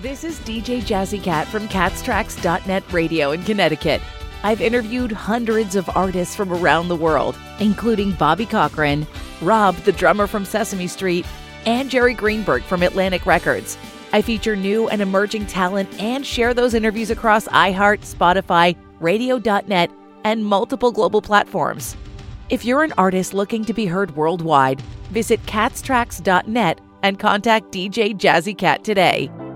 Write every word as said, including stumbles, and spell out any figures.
This is D J Jazzy Cat from cats tracks dot net Radio in Connecticut. I've interviewed hundreds of artists from around the world, including Bobby Cochran, Rob, the drummer from Sesame Street, and Jerry Greenberg from Atlantic Records. I feature new and emerging talent and share those interviews across iHeart, Spotify, radio dot net, and multiple global platforms. If you're an artist looking to be heard worldwide, visit cats tracks dot net and contact D J Jazzy Cat today.